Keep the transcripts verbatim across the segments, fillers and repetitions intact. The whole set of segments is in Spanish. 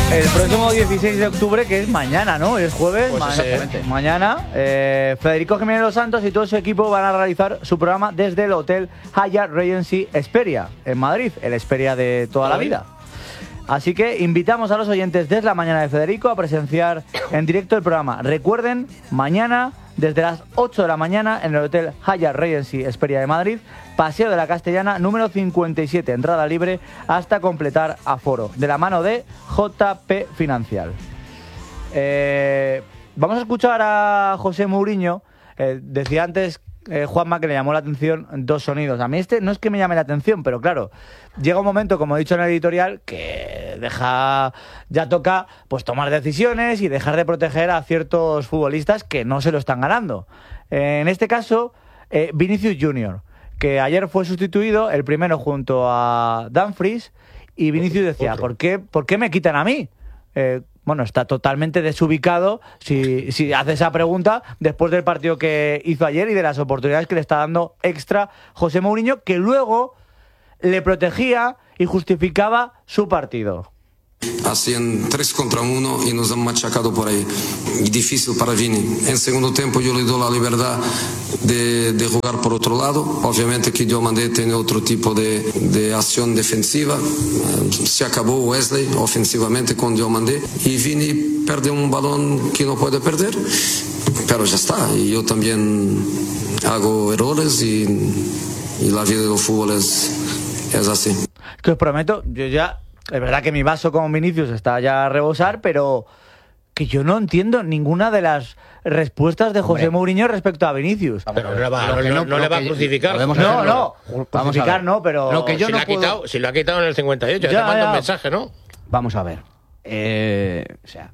El próximo dieciséis de octubre, que es mañana, ¿no? Es jueves. Pues ma exactamente. Mañana, eh, Federico Jiménez Los Santos y todo su equipo van a realizar su programa desde el Hotel Hyatt Regency Hesperia, en Madrid, el Hesperia de toda la vida. Así que invitamos a los oyentes desde la mañana de Federico a presenciar en directo el programa. Recuerden, mañana, desde las ocho de la mañana, en el Hotel Hyatt Regency Hesperia de Madrid, Paseo de la Castellana, número cincuenta y siete, entrada libre hasta completar aforo, de la mano de J P Financial. Eh, vamos a escuchar a José Mourinho. Eh, decía antes eh, Juanma que le llamó la atención dos sonidos. A mí este no es que me llame la atención, pero claro, llega un momento, como he dicho en el editorial, que deja, ya toca pues tomar decisiones y dejar de proteger a ciertos futbolistas que no se lo están ganando. Eh, en este caso, eh, Vinicius Junior, que ayer fue sustituido, el primero junto a Dumfries, y Vinicius decía, ¿por qué, ¿por qué me quitan a mí? Eh, bueno, está totalmente desubicado si, si hace esa pregunta después del partido que hizo ayer y de las oportunidades que le está dando extra José Mourinho, que luego le protegía y justificaba su partido. Hacían tres contra uno y nos han machacado por ahí. Y difícil para Vini. En segundo tiempo yo le doy la libertad de, de jugar por otro lado. Obviamente que Diomandé tiene otro tipo de, de acción defensiva. Se acabó Wesley ofensivamente con Diomandé. Y Vini pierde un balón que no puede perder. Pero ya está. Y yo también hago errores y, y la vida del fútbol es, es así. Que os prometo, yo ya... Es verdad que mi vaso con Vinicius está ya a rebosar, pero que yo no entiendo ninguna de las respuestas de José Mourinho respecto a Vinicius. Pero no le va, no, no, no le va a crucificar. No, no, crucificar no, pero... Lo que yo si, no lo puedo... quitado, si lo ha quitado en el cincuenta y ocho, ya, te manda un mensaje, ¿no? Vamos a ver. Eh, o sea,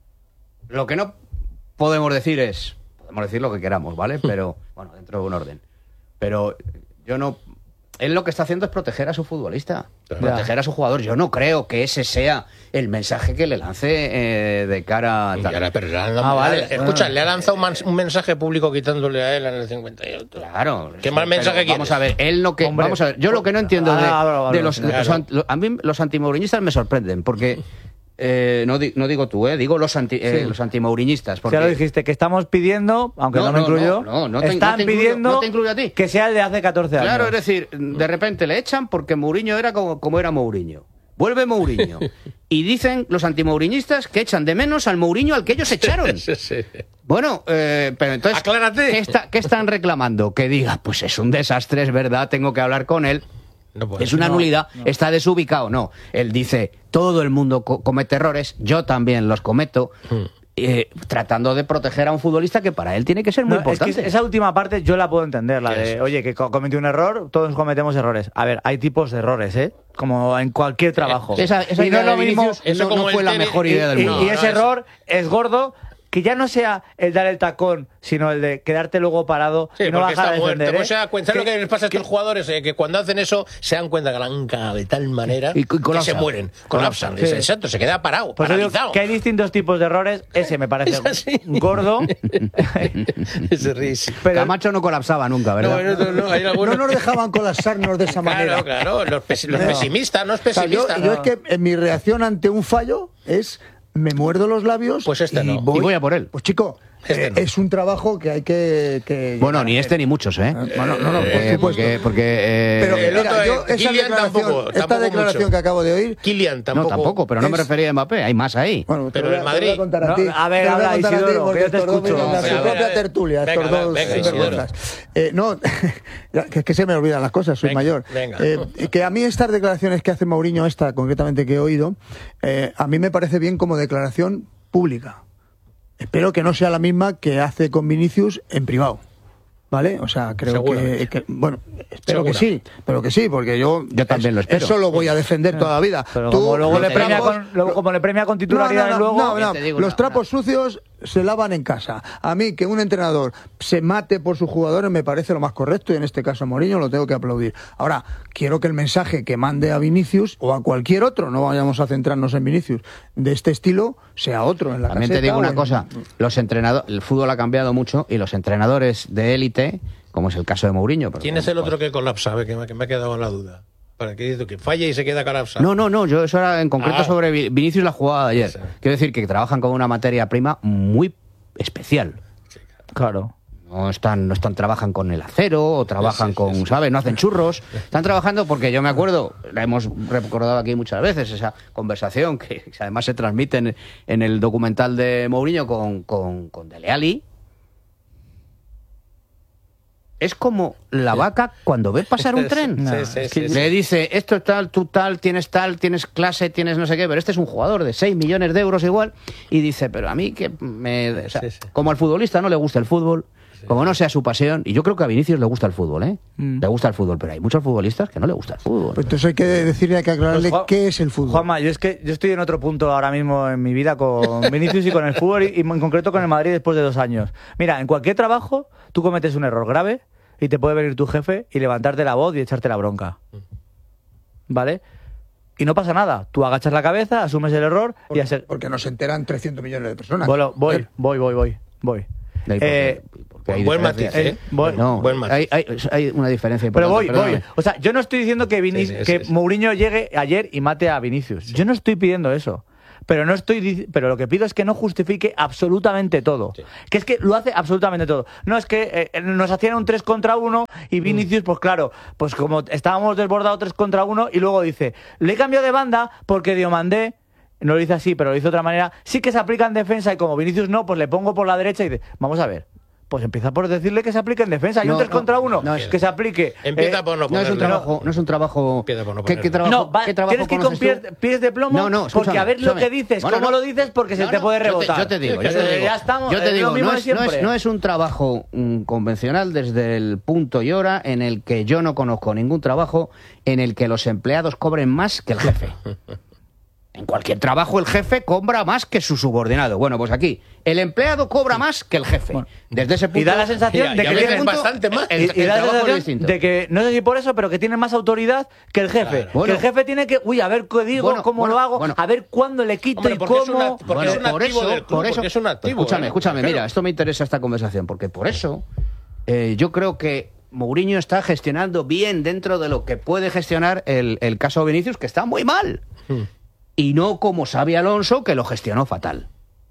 lo que no podemos decir es... Podemos decir lo que queramos, ¿vale? Pero, bueno, dentro de un orden. Pero yo no... Él lo que está haciendo es proteger a su futbolista, claro. proteger a su jugador. Yo no creo que ese sea el mensaje que le lance eh, de cara a... Tal. Pero le han, ah, vale. Escucha, le ha lanzado un mensaje público quitándole a él en el cincuenta y ocho. Claro. ¿Qué mal mensaje quieres? Vamos a ver, él lo que... Hombre, vamos a ver, yo lo que no entiendo de, ah, de los... Claro. los a mí los antimourinhistas me sorprenden, porque... Eh, no, di, no digo tú, eh, digo los anti, eh, sí. los antimourinhistas. Porque... Ya lo dijiste, que estamos pidiendo, aunque no, no me no, incluyo, no, no, no te, están no te incluyo, pidiendo no te incluyo a ti. Que sea el de hace catorce años. Claro, es decir, de repente le echan porque Mourinho era como, como era Mourinho. Vuelve Mourinho. Y dicen los antimourinhistas que echan de menos al Mourinho al que ellos echaron. Sí, sí. Bueno, eh, pero entonces, aclárate. ¿qué, está, ¿qué están reclamando? Que diga, pues es un desastre, es verdad, tengo que hablar con él. No puede, es una no, nulidad, no. Está desubicado. No, él dice, todo el mundo co comete errores, yo también los cometo, mm. eh, tratando de proteger a un futbolista que para él tiene que ser muy no, importante. Es que esa última parte yo la puedo entender, la de, oye, que cometió un error, todos cometemos errores. A ver, hay tipos de errores, ¿eh? Como en cualquier trabajo. Eh, esa, esa y no es lo mismo, eso no, no fue la mejor idea del mundo. Y, y ese error es gordo. Que ya no sea el dar el tacón, sino el de quedarte luego parado sí, y no bajar a defender. Muerto, ¿eh? Se da cuenta, ¿sabes lo que les pasa a estos jugadores? Eh, que cuando hacen eso se dan cuenta que la han cagado de tal manera y, y que se mueren, colapsan. Sí. Exacto, se queda parado, pues paralizado. Que hay distintos tipos de errores. Ese me parece gordo. Ese risa. Pero Camacho no colapsaba nunca, ¿verdad? No, no, no, hay algunos... no nos dejaban colapsarnos de esa manera. Claro, claro. Los, pes los no. pesimistas, no es pesimista. O sea, yo, yo es que en mi reacción ante un fallo es... Me muerdo los labios pues este y, no. voy, y voy a por él. Pues chico, este eh, no. es un trabajo que hay que... que bueno, ni este ni muchos, ¿eh? Bueno, no, no, por eh, porque, porque eh, Pero eh, mira, yo esa declaración, tampoco, esta tampoco declaración mucho. que acabo de oír... Kylian tampoco. No, tampoco, pero no es... me refería a Mbappé, hay más ahí. Bueno, pero en Madrid... Te voy a contar a ti. No, a ver, habla Isidoro, que yo te escucho. En su propia tertulia, estos dos sinvergüenzas. No, que es que se me olvidan las cosas, soy mayor. Que a mí estas declaraciones que hace Mourinho, esta concretamente que he oído, a mí me parece bien como declaración pública. Espero que no sea la misma que hace con Vinicius en privado. ¿Vale? O sea, creo que, que... Bueno, espero ¿Segura? que sí, pero que sí, porque yo... Yo también es, lo espero. Eso lo voy a defender toda la vida. Pero Tú, como luego le premia trapos, con, luego, como le premia con titularidad no, no, no, luego... No, no, no. Los trapos no, no. sucios se lavan en casa. A mí que un entrenador se mate por sus jugadores me parece lo más correcto y en este caso a Mourinho lo tengo que aplaudir. Ahora, quiero que el mensaje que mande a Vinicius o a cualquier otro, no vayamos a centrarnos en Vinicius, de este estilo, sea otro en la También te digo una en... cosa, los entrenadores, el fútbol ha cambiado mucho y los entrenadores de élite, como es el caso de Mourinho... ¿Quién es el otro que colapsa? Que me, que me ha quedado la duda. ¿Para qué dices que falla y se queda con Absa? No, no, no, yo eso era en concreto ah. sobre Vinicius la jugada de ayer. Sí. Quiero decir que trabajan con una materia prima muy especial. Sí, claro. No están, no están, trabajan con el acero o trabajan sí, sí, con, sí, sí. ¿sabes? No hacen churros. Están trabajando porque yo me acuerdo, la hemos recordado aquí muchas veces, esa conversación que además se transmite en, en el documental de Mourinho con, con, con Dele Alli. Es como la sí. vaca cuando ve pasar un tren. No, sí, sí, es que sí, le sí. dice, esto es tal, tú tal, tienes tal, tienes clase, tienes no sé qué, pero este es un jugador de seis millones de euros igual, y dice, pero a mí que me... O sea, sí, sí. como al futbolista no le gusta el fútbol, sí. como no sea su pasión, y yo creo que a Vinicius le gusta el fútbol, ¿eh? Mm. Le gusta el fútbol, pero hay muchos futbolistas que no le gusta el fútbol. Pues entonces hay que decirle, hay que aclararle pues, qué es el fútbol. Juanma, yo es que yo estoy en otro punto ahora mismo en mi vida con Vinicius y con el fútbol, y, y en concreto con el Madrid después de dos años. Mira, en cualquier trabajo tú cometes un error grave y te puede venir tu jefe y levantarte la voz y echarte la bronca. ¿Vale? Y no pasa nada. Tú agachas la cabeza, asumes el error porque, y... Hacer... Porque nos enteran trescientos millones de personas. Bueno, voy, ¿Eh? voy, voy, voy, voy. Eh, porque buen matiz, ¿eh? Voy. No, buen matiz. Hay, hay, hay una diferencia importante. Pero voy, voy. O sea, yo no estoy diciendo que, Vinic... sí, sí, que sí, sí. Mourinho llegue ayer y mate a Vinicius. Sí. Yo no estoy pidiendo eso. Pero no estoy, pero lo que pido es que no justifique absolutamente todo. Sí. Que es que lo hace absolutamente todo. No es que eh, nos hacían un tres contra uno y Vinicius, mm. pues claro, pues como estábamos desbordados tres contra uno y luego dice, le he cambiado de banda porque Diomandé, no lo dice así, pero lo dice de otra manera, sí que se aplica en defensa y como Vinicius no, pues le pongo por la derecha y dice, vamos a ver. Pues empieza por decirle que se aplique en defensa. Hay no, un tres no, contra uno no, que se aplique. Empieza eh, por no ponerlo. No es un trabajo. No es un trabajo. Por no ¿Qué, ¿Qué trabajo? No, va, ¿qué trabajo tienes que ir con pies, pies de plomo. No, no, porque a ver lo que dices, bueno, cómo no, lo dices, porque no, se te puede rebotar. Yo te, yo te digo, yo te digo. Ya estamos. Yo te digo, lo no es, no, es, no es un trabajo mm, convencional desde el punto y hora en el que yo no conozco ningún trabajo en el que los empleados cobren más que el jefe. En cualquier trabajo el jefe cobra más que su subordinado. Bueno, pues aquí el empleado cobra más que el jefe. Bueno, desde ese punto, y da la sensación y, de y que tiene punto, bastante más. El, y, y da la sensación de que no sé si por eso, pero que tiene más autoridad que el jefe. Claro. Bueno, que el jefe tiene que, uy, a ver qué digo, bueno, cómo bueno, lo hago, bueno. a ver cuándo le quito Hombre, y cómo. Es una, porque bueno, es un activo del club, por eso, porque es un activo. Escúchame, ¿eh? escúchame, Pero, mira, esto me interesa esta conversación porque por eso eh, yo creo que Mourinho está gestionando bien dentro de lo que puede gestionar el, el caso Vinicius, que está muy mal. Hmm. Y no como Xabi Alonso, que lo gestionó fatal.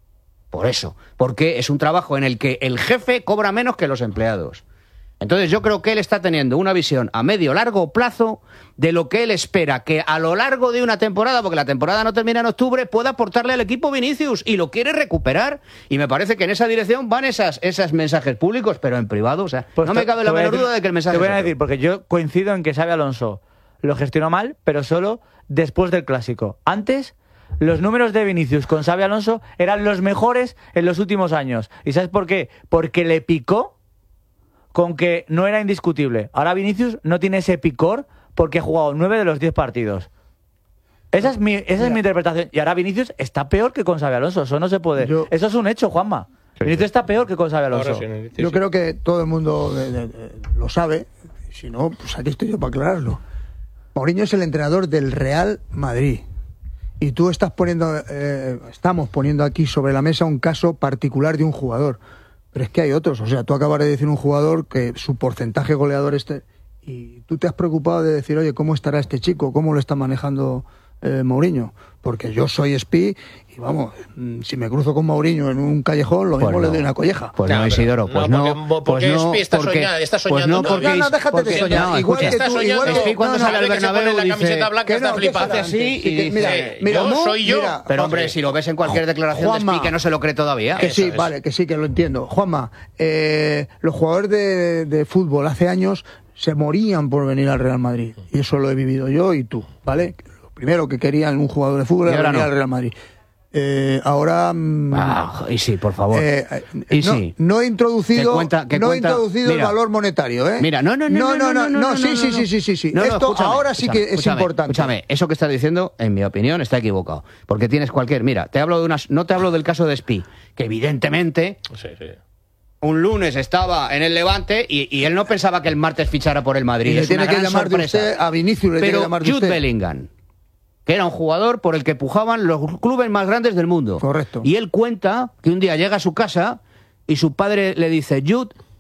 Por eso. Porque es un trabajo en el que el jefe cobra menos que los empleados. Entonces yo creo que él está teniendo una visión a medio largo plazo de lo que él espera que a lo largo de una temporada, porque la temporada no termina en octubre, pueda aportarle al equipo Vinicius y lo quiere recuperar. Y me parece que en esa dirección van esas, esas mensajes públicos, pero en privado. O sea, pues no te, me cabe la menor duda de que el mensaje... Te voy a decir, porque yo coincido en que Xabi Alonso lo gestionó mal, pero solo después del Clásico. Antes, los números de Vinicius con Xabi Alonso eran los mejores en los últimos años. ¿Y sabes por qué? Porque le picó con que no era indiscutible. Ahora Vinicius no tiene ese picor porque ha jugado nueve de los diez partidos. Esa es mi, esa es mi interpretación. Y ahora Vinicius está peor que con Xabi Alonso. Eso no se puede. Yo, eso es un hecho, Juanma. Sí, Vinicius está peor que con Xabi Alonso. Sí, sí, yo creo que todo el mundo de, de, de, lo sabe. Si no, pues aquí estoy yo para aclararlo. Mourinho es el entrenador del Real Madrid y tú estás poniendo, eh, estamos poniendo aquí sobre la mesa un caso particular de un jugador, pero es que hay otros. O sea, tú acabas de decir un jugador que su porcentaje goleador este y tú te has preocupado de decir, oye, ¿cómo estará este chico? ¿Cómo lo está manejando eh, Mourinho? Porque yo soy espí y vamos, si me cruzo con Mourinho en un callejón, lo mismo pues no. le doy una colleja. Pues no, Isidoro, pues no. no porque, porque pues Espi está, porque, soñando, está soñando. Pues no, porque, no, no, déjate porque, de soñar. No, igual que tú, igual que Espi cuando no, sale al Bernabéu la camiseta blanca está flipando así y mira, mira, yo soy yo. Mira, pero hombre, si lo ves en cualquier declaración Juanma, de Espi que no se lo cree todavía. Que sí, vale, que sí, que lo entiendo. Juanma, eh, los jugadores de, de fútbol hace años se morían por venir al Real Madrid. Y eso lo he vivido yo y tú, ¿vale? Lo primero que querían un jugador de fútbol era venir no. al Real Madrid. Eh, ahora ah, y sí, por favor. Eh, y no, sí. no he introducido, cuenta, no cuenta, he introducido mira, el valor monetario, ¿eh? Mira, no, no, no, no, no, no, no, no, no sí, sí, sí, sí, sí, sí. No, no, Esto escúchame, ahora sí que es escúchame, importante. Escúchame, eso que estás diciendo, en mi opinión, está equivocado, porque tienes cualquier, mira, te hablo de unas, no te hablo del caso de Espi, que evidentemente, sí, sí. un lunes estaba en el Levante y, y él no pensaba que el martes fichara por el Madrid. Y le es tiene una que gran llamar sorpresa. de usted a Vinicius, le Pero tiene que llamar de Jude usted. Bellingham, que era un jugador por el que pujaban los clubes más grandes del mundo. Correcto. Y él cuenta que un día llega a su casa y su padre le dice, Jude,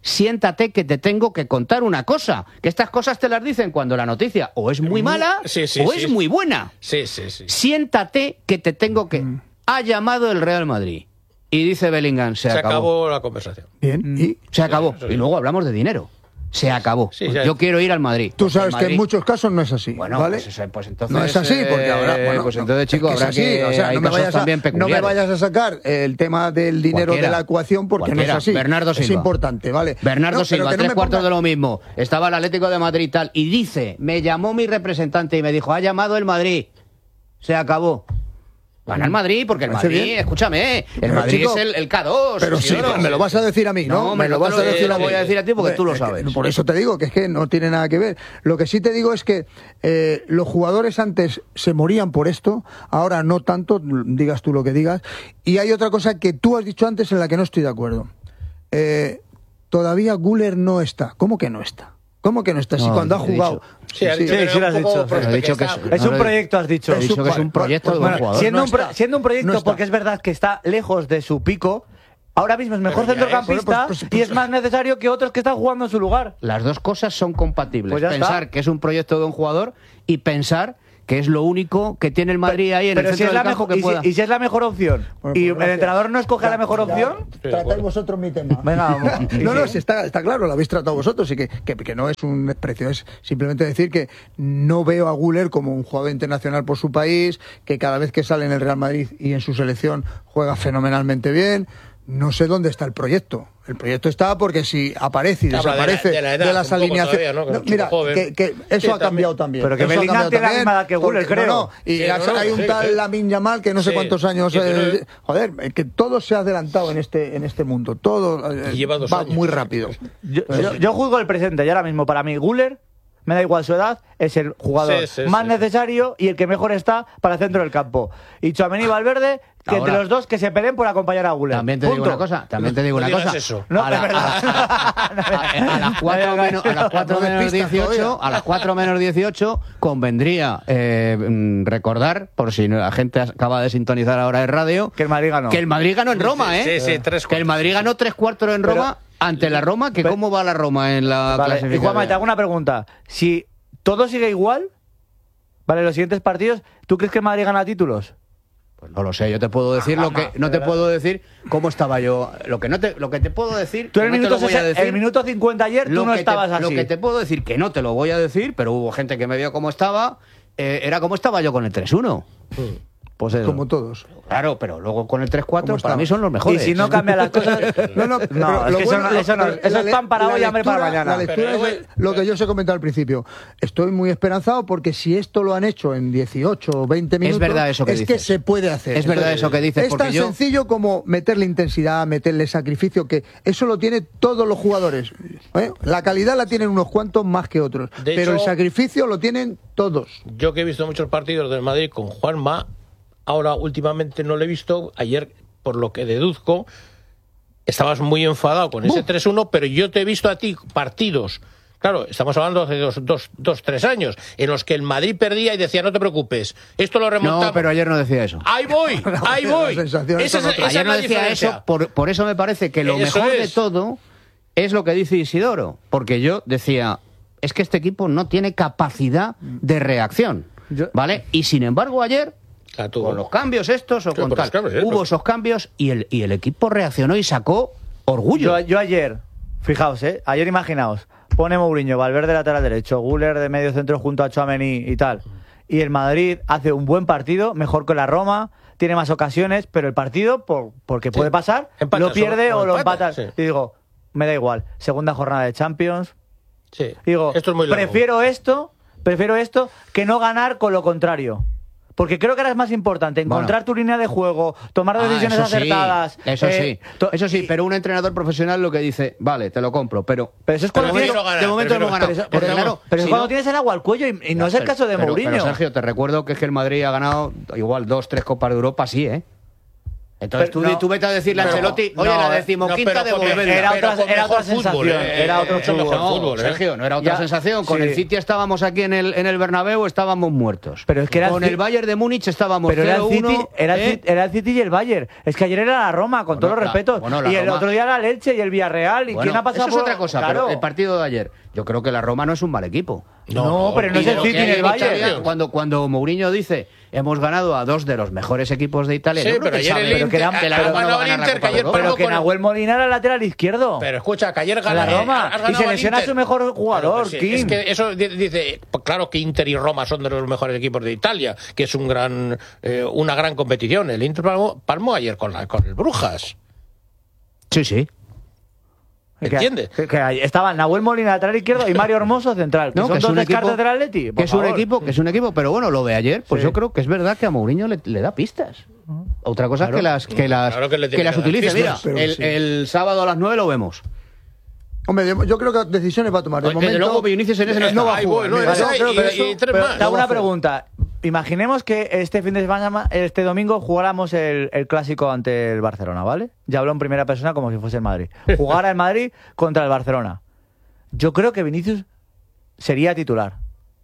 siéntate que te tengo que contar una cosa. Que estas cosas te las dicen cuando la noticia o es muy mala sí, sí, o sí. es muy buena. Sí, sí, sí. Siéntate que te tengo que... Mm. Ha llamado el Real Madrid. Y dice Bellingham, se, se acabó. acabó la conversación. Bien, y... Se acabó. Sí, y luego hablamos de dinero. Se acabó. Sí, ya... Yo quiero ir al Madrid. Tú sabes Madrid... que en muchos casos no es así. Bueno, ¿vale? pues, pues entonces. No es así, porque ahora. Bueno, pues entonces, chicos, es habrá así, que. O sea, no me, vayas a, no me vayas a sacar el tema del dinero cualquiera, de la ecuación porque cualquiera. no es así. Bernardo Silva. Es importante, ¿vale? Bernardo no, Silva, no tres cuartos ponga... de lo mismo. Estaba el Atlético de Madrid y tal. Y dice, me llamó mi representante y me dijo, ha llamado el Madrid. Se acabó. Gana el Madrid, porque el Madrid, bien. escúchame, el pero Madrid chico, es el, el K dos. Pero sí, no, me lo vas a decir a mí, ¿no? No, me lo vas a decir a mí. Lo voy a decir a ti porque tú lo sabes. Por eso te digo que es que no tiene nada que ver. Lo que sí te digo es que eh, los jugadores antes se morían por esto, ahora no tanto, digas tú lo que digas. Y hay otra cosa que tú has dicho antes en la que no estoy de acuerdo. Eh, todavía Güler no está. ¿Cómo que no está? ¿Cómo que no está? Si no, cuando ha jugado... Sí, sí, sí, sí lo has dicho. He dicho que es, es un proyecto, has dicho. He dicho que es un proyecto de un bueno, jugador. Siendo, no un pro, siendo un proyecto, no porque es verdad que está lejos de su pico, ahora mismo es mejor centrocampista pues, pues, pues, y es más necesario que otros que están jugando en su lugar. Las dos cosas son compatibles. Pues pensar está. que es un proyecto de un jugador y pensar que es lo único que tiene el Madrid ahí en pero el si centro es la del campo mejor, que pueda. Y si, y si es la mejor opción bueno, y pues el entrenador no escoge ya, la mejor ya, opción, ya, tratáis vosotros mi tema. Venga, vamos. No, no, si está, está claro, lo habéis tratado vosotros y que, que, que no es un desprecio, es simplemente decir que no veo a Güler como un jugador internacional por su país, que cada vez que sale en el Real Madrid y en su selección juega fenomenalmente bien. No sé dónde está el proyecto. El proyecto está porque si aparece y desaparece de, la, de, la edad, de las alineaciones. ¿No? No, mira, que, que eso sí, ha cambiado también. Pero que Bellingham tiene la misma edad que Güler, creo. No, no. Y sí, no, no, hay un sí, tal sí. Lamine Yamal que no sé sí, cuántos años. Eh, joder, que todo se ha adelantado en este en este mundo. Todo eh, lleva dos va años. muy rápido. Yo, yo, yo juzgo el presente y ahora mismo para mí Güler, me da igual su edad, es el jugador sí, sí, más sí. necesario y el que mejor está para el centro del campo. Y Tchouaméni y Valverde, que Ahora, entre los dos que se peleen por acompañar a Güler. También te Punto. digo una cosa, también te digo no una cosa. Eso. No, a, la, a, la, a las cuatro menos, a las cuatro menos dieciocho, a las cuatro menos dieciocho convendría eh, recordar, por si la gente acaba de sintonizar ahora el radio, que el Madrid ganó. Que el Madrid ganó en Roma, ¿eh? Sí, sí, tres que el Madrid ganó tres cuartos en Roma. Pero, ante la Roma, que pero, ¿cómo va la Roma en la vale, clasificación? Y Juanma, te hago una pregunta. Si todo sigue igual, vale, los siguientes partidos, ¿tú crees que el Madrid gana títulos? Pues no lo sé, yo te puedo decir lo que no te puedo decir cómo estaba yo. Lo que no te lo que te puedo decir, tú en el, no minuto te lo voy a decir, el minuto cincuenta ayer tú no estabas te, así. Lo que te puedo decir que no te lo voy a decir, pero hubo gente que me vio cómo estaba, eh, era como estaba yo con el tres uno. Sí. Pues eso. Como todos. Claro, pero luego con el tres cuatro para mí son los mejores. Y si no cambian las cosas... no, no, no, es que bueno, eso, eso, no, eso es pan para hoy y hambre para mañana. La lectura pero, es lo que yo os he comentado al principio. Estoy muy esperanzado porque si esto lo han hecho en dieciocho o veinte minutos, es, verdad eso que, es dices. que se puede hacer. Es verdad eso que dices. Es tan yo... sencillo como meterle intensidad, meterle sacrificio, que eso lo tienen todos los jugadores. ¿eh? La calidad la tienen unos cuantos más que otros, de pero hecho, el sacrificio lo tienen todos. Yo que he visto muchos partidos del Madrid con Juanma, ahora últimamente no lo he visto, ayer por lo que deduzco estabas muy enfadado con ese tres uno, pero yo te he visto a ti partidos, claro, estamos hablando hace dos, dos, dos, tres años, en los que el Madrid perdía y decía no te preocupes, esto lo remontamos. No, pero ayer no decía eso. Ahí voy, ahí voy. Esa es, esa ayer es no decía diferencia. eso, por, por eso me parece que lo eso mejor es. de todo es lo que dice Isidoro, porque yo decía, es que este equipo no tiene capacidad de reacción, yo... ¿vale? Y sin embargo ayer... Con los cambios estos o sí, con tal. Cambios, ¿eh? Hubo esos cambios y el, y el equipo reaccionó y sacó orgullo. Yo, yo ayer, fijaos, ¿eh? Ayer imaginaos, pone Mourinho, Valverde lateral derecho, Güler de medio centro junto a Tchouaméni y tal. Y el Madrid hace un buen partido, mejor que la Roma, tiene más ocasiones, pero el partido, por, porque sí. puede pasar, empata, lo pierde o, o lo empata. Sí. Y digo, me da igual, segunda jornada de Champions. Sí. Digo, esto es muy largo. prefiero esto, prefiero esto que no ganar con lo contrario. Porque creo que ahora es más importante encontrar bueno. tu línea de juego, tomar decisiones ah, eso acertadas. Sí, eso eh, sí, to- eso sí, pero un entrenador profesional lo que dice, vale, te lo compro, pero... Pero eso es cuando tienes... Ganar, de momento no ganas. Pero, pero, claro, pero si es cuando no... tienes el agua al cuello y, y no, no es el caso de pero, Mourinho. Pero Sergio, te recuerdo que es que el Madrid ha ganado igual dos, tres Copas de Europa, sí, ¿eh? Entonces Pero tú, no, tú vete a decirle a Ancelotti, oye, no, la decimoquinta no, pero porque devolverla. Era otra, Pero con era otra mejor sensación, fútbol, eh, era otro mucho fútbol. mejor No, fútbol, ¿eh? Sergio, no era otra Ya, sensación. Con sí. el City estábamos aquí en el, en el Bernabéu, estábamos muertos. Pero es que era Con el Ci- el Bayern de Múnich estábamos Pero era el, cero uno. City, era, el ¿eh? City, era el City y el Bayern. Es que ayer era la Roma, con Bueno, todos los la- respetos. bueno, la y el Roma- otro día era el Elche y el Villarreal. ¿Y Bueno, quién ha pasado eso es por- otra cosa, Claro. pero el partido de ayer, yo creo que la Roma no es un mal equipo. No, pero no Y es de el lo City que ni hay el en Bayern. Italia, Cuando, cuando Mourinho dice hemos ganado a dos de los mejores equipos de Italia, Sí, yo creo pero que ayer sabe el Pero que Inter, eran- que la ha Roma no va a ganado el ganar la Inter, que Copa ayer de paró Pero que con el- Nahuel Molina era el lateral izquierdo. Pero escucha, que ayer la gana, Roma. has Y ganado se al lesiona a Inter. su mejor jugador, Claro que sí. Kim. Es que eso di- dice, pues claro que Inter y Roma son de los mejores equipos de Italia, que es un gran, eh, una gran competición. El Inter palmó, palmó ayer con, la, con el Brujas. Sí, sí. Que- ¿Entiendes? Que, que ahí estaba Nahuel Molina lateral izquierdo y Mario Hermoso central. Que No, son que es dos un descartes equipo- del Atleti. por Que es un favor. equipo, que es un equipo, pero bueno, lo de ayer, pues Sí. yo creo que es verdad que a Mourinho le, le da pistas. Otra cosa Claro. es que las, que las, Claro que le tiene las que dar utilice. Mira, pistas. Pero el, sí. el sábado a las nueve lo vemos. Hombre, yo, yo creo que decisiones va a tomar. De Desde momento, luego Vinicius en ese no no está. va a Ahí jugar. voy, no, Mira, esa yo creo y- que y- eso- y tres Pero más. te hago lo va a una hacer. pregunta. Imaginemos que este fin de semana, este domingo, jugáramos el, el clásico ante el Barcelona, ¿vale? Ya hablo en primera persona como si fuese el Madrid. Jugara el Madrid contra el Barcelona. Yo creo que Vinicius sería titular.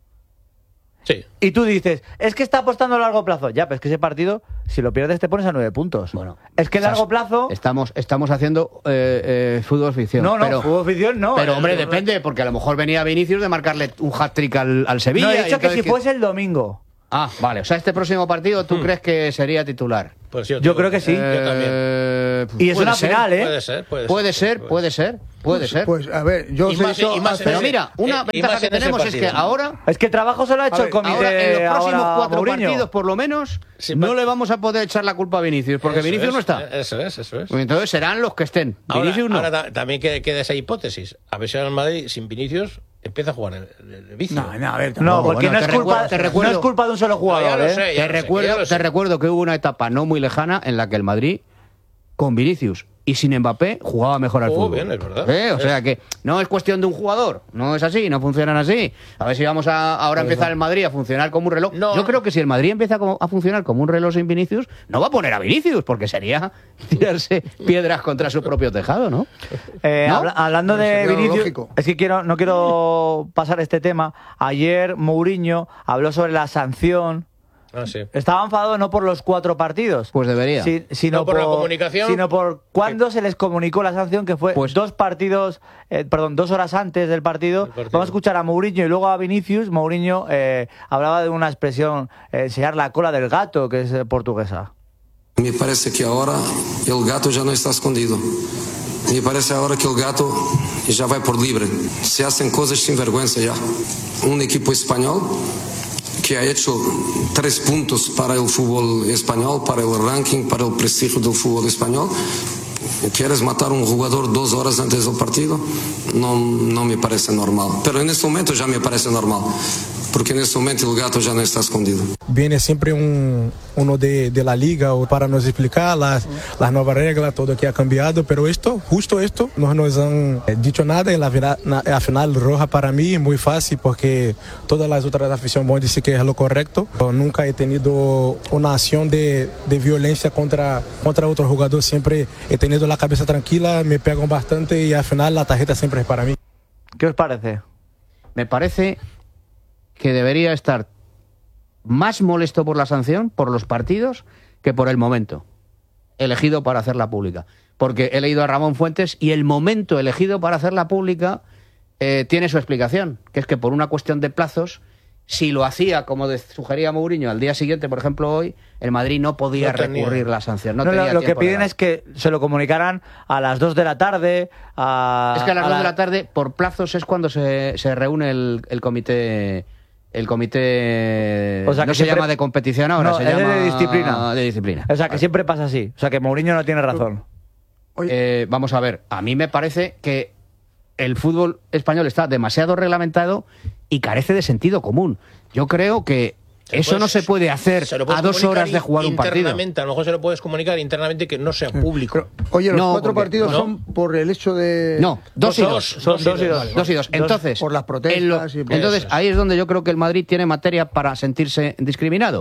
Sí. Y tú dices, es que está apostando a largo plazo. Ya, pero es que ese partido, si lo pierdes, te pones a nueve puntos. Bueno, es que a largo estás- plazo. Estamos, estamos haciendo eh, eh, fútbol ficción. No, no, pero, fútbol ficción no. Pero, Eh, hombre, eh, depende, porque a lo mejor venía Vinicius de marcarle un hat-trick al, al Sevilla. No, he y dicho que entonces si fuese el domingo. Ah, vale. O sea, este próximo partido, ¿tú crees que sería titular? Pues Yo digo creo que sí. Yo también. Eh, Y es puede una ser, final, ¿eh? Puede ser, puede, Puede ser, puede ser, puede ser. Pues a ver, yo Y os he más- dicho y más hace- en Pero ese- mira, una eh, y ventaja más que en ese tenemos es que partido. ahora, Es que el trabajo solo ha hecho A ver, el comité. ahora en los próximos ahora cuatro Mourinho. partidos, por lo menos, Sí, no pa- le vamos a poder echar la culpa a Vinicius, porque Eso Vinicius es, no está. Eso es, eso es. Entonces serán los que estén. Ahora, Vinicius no. ahora ta- también queda, queda esa hipótesis. A ver si ahora el Madrid, sin Vinicius, empieza a jugar el, el, el vicio. No, no, a ver, No, tampoco. porque bueno, no, te es culpa, recuerdo- te recuerdo- no es culpa de un solo jugador. No, ya lo ¿eh? sé, ya Te lo sé, recuerdo, ya lo te sé. recuerdo que hubo una etapa no muy lejana en la que el Madrid, con Vinicius y sin Mbappé, jugaba mejor al Jugó fútbol. bien, es verdad. ¿Eh? O Es- sea que no es cuestión de un jugador, no es así, no funcionan así. A ver si vamos a ahora empezar el Madrid a funcionar como un reloj. No. Yo creo que si el Madrid empieza como- a funcionar como un reloj sin Vinicius, no va a poner a Vinicius, porque sería tirarse piedras contra su propio tejado, ¿no? Eh, ¿No? habla- hablando Pues de sería lo Vinicius, lógico. es que quiero, no quiero pasar este tema. Ayer Mourinho habló sobre la sanción. Ah, sí. Estaba enfadado no por los cuatro partidos, Pues debería. si- sino No por la comunicación. sino por cuándo se les comunicó la sanción, que fue Pues- dos partidos, eh, perdón, dos horas antes del partido. El partido. Vamos a escuchar a Mourinho y luego a Vinicius. Mourinho eh, hablaba de una expresión, eh, enseñar la cola del gato, que es eh, portuguesa. Me parece que ahora el gato ya no está escondido. Me parece ahora que el gato ya va por libre. Se hacen cosas sin vergüenza ya. Un equipo español que ha hecho tres puntos para el fútbol español, para el ranking, para el prestigio del fútbol español. ¿Quieres matar a un jugador dos horas antes del partido? No, no me parece normal. Pero en este momento ya me parece normal. Porque en este momento el gato ya no está escondido. Viene siempre un, uno de, de la liga o para nos explicar las, las nuevas reglas, todo que ha cambiado, pero esto, justo esto, no nos han dicho nada y la, vira- na- la final roja para mí es muy fácil porque todas las otras aficiones van a decir que es lo correcto. Yo nunca he tenido una acción de, de violencia contra, contra otro jugador, siempre he tenido la cabeza tranquila, me pegan bastante y al final la tarjeta siempre es para mí. ¿Qué os parece? Me parece que debería estar más molesto por la sanción, por los partidos, que por el momento elegido para hacerla pública. Porque he leído a Ramón Fuentes y el momento elegido para hacerla pública eh, tiene su explicación, que es que por una cuestión de plazos, si lo hacía, como de- sugería Mourinho, al día siguiente, por ejemplo hoy, el Madrid no podía No tenía. recurrir la sanción. No No, lo- tenía lo que tiempo piden legal. es que se lo comunicaran a las dos de la tarde. A, Es que a las a dos la- de la tarde, por plazos, es cuando se, se reúne el, el comité. El comité. O sea, no que se siempre- llama de competición ahora, No, se es de llama. disciplina. De disciplina. O sea, que siempre pasa así. O sea, que Mourinho no tiene razón. Eh, vamos a ver, a mí me parece que el fútbol español está demasiado reglamentado y carece de sentido común. Yo creo que Se eso puede- no se puede hacer se lo puedes a dos comunicar horas de jugar un partido. internamente, a lo mejor se lo puedes comunicar internamente que no sea público. Oye, los No, cuatro porque- partidos ¿no? son por el hecho de... No, dos y Dos, dos. Son dos y dos y dos, dos. vale. Dos y dos. Entonces, por las protestas en lo- y por- entonces Eso es. ahí es donde yo creo que el Madrid tiene materia para sentirse discriminado.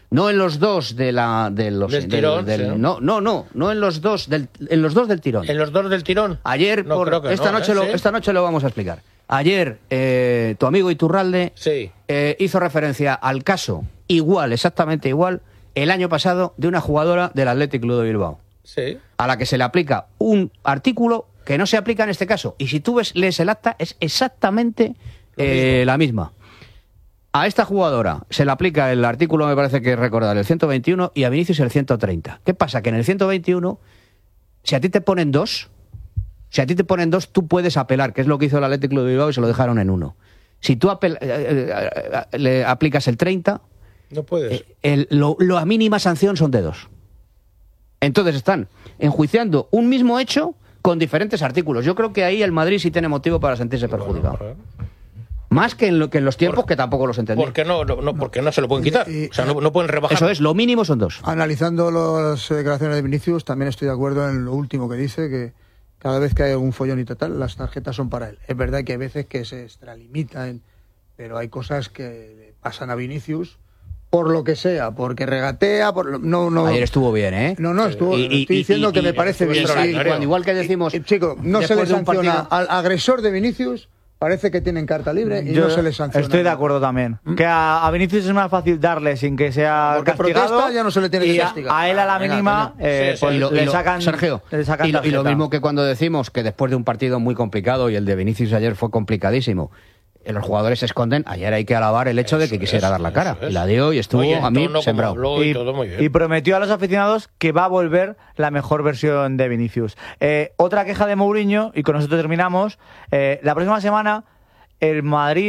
No en los dos de la de los del tirón, del, del, sí. no, no, no, no en los dos del en los dos del tirón. En los dos del tirón. Ayer no, por, creo que esta no, noche ¿eh? lo, ¿Sí? esta noche lo vamos a explicar. Ayer eh, tu amigo Iturralde sí. eh, hizo referencia al caso igual, exactamente igual, el año pasado de una jugadora del Athletic Club de Bilbao. Sí. A la que se le aplica un artículo que no se aplica en este caso. Y si tú ves, lees el acta, es exactamente eh, la misma. A esta jugadora se le aplica el artículo, me parece que recordar, el ciento veintiuno y a Vinicius el ciento treinta. ¿Qué pasa? Que en el ciento veintiuno, si a ti te ponen dos, si a ti te ponen dos, tú puedes apelar, que es lo que hizo el Athletic Club de Bilbao y se lo dejaron en uno. Si tú apel- eh, eh, le aplicas el treinta, no puedes. Eh, el, lo, la mínima sanción son de dos. Entonces están enjuiciando un mismo hecho con diferentes artículos. Yo creo que ahí el Madrid sí tiene motivo para sentirse perjudicado. Bueno, Más que en, lo, que en los tiempos, por, que tampoco los entendí. Porque no, no, no, porque no se lo pueden quitar. O sea, no, no pueden rebajar. Eso es, lo mínimo son dos. Analizando las declaraciones de Vinicius, también estoy de acuerdo en lo último que dice, que cada vez que hay algún follón y tal, las tarjetas son para él. Es verdad que hay veces que se extralimitan, pero hay cosas que le pasan a Vinicius por lo que sea, porque regatea, por no, no. Ayer estuvo bien, ¿eh? No, no, estuvo. Y- y- estoy diciendo y- que y- me parece y- bien. y- Sí, cuando- igual que decimos, y- y, chico, no se le después de un sanciona partido- al agresor de Vinicius. Parece que tienen carta libre y Yo no se les sanciona. estoy de acuerdo también. Que a, a Vinicius es más fácil darle sin que sea Porque castigado. protesta, ya no se le tiene que y a- castigar. A, él a la Venga, mínima coño. eh, Sí, sí. pues Y lo- le y lo- sacan, Sergio, le sacan y lo, y lo tarjeta. mismo que cuando decimos que después de un partido muy complicado, y el de Vinicius ayer fue complicadísimo, eh, los jugadores se esconden. Ayer hay que alabar el hecho de que Eso quisiera es, dar la cara. eso es. Y la dio y estuvo Oye, a mí tono como sembrado. habló y Y, todo muy bien. y prometió a los aficionados que va a volver la mejor versión de Vinicius. Eh, otra queja de Mourinho, y con nosotros terminamos. Eh, la próxima semana, el Madrid